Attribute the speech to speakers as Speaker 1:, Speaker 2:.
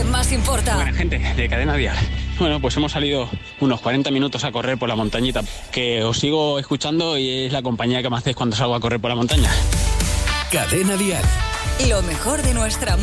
Speaker 1: que más importa.
Speaker 2: Buena gente de Cadena Dial. Bueno, pues hemos salido unos 40 minutos a correr por la montañita, que os sigo escuchando y es la compañía que me hacéis cuando salgo a correr por la montaña.
Speaker 3: Cadena Dial.
Speaker 1: Lo mejor de nuestra